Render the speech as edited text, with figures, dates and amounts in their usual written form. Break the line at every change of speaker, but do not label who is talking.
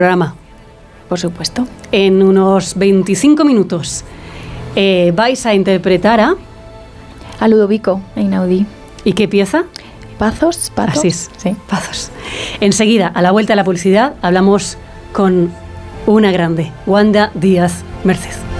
programa.
Por supuesto.
En unos 25 minutos vais a interpretar
a Ludovico Einaudi.
¿Y qué pieza?
Pasos.
Así es,
sí.
Pazos. Enseguida, a la vuelta de la publicidad, hablamos con una grande, Wanda Díaz Merced.